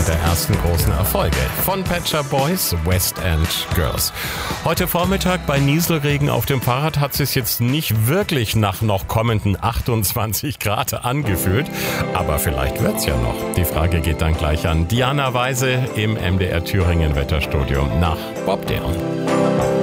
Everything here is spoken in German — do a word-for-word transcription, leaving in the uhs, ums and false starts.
der ersten großen Erfolge von Pet Shop Boys, West End Girls. Heute Vormittag bei Nieselregen auf dem Fahrrad hat es sich jetzt nicht wirklich nach noch kommenden achtundzwanzig Grad angefühlt, aber vielleicht wird's ja noch. Die Frage geht dann gleich an Diana Weise im M D R Thüringen Wetterstudio nach Bob Dylan.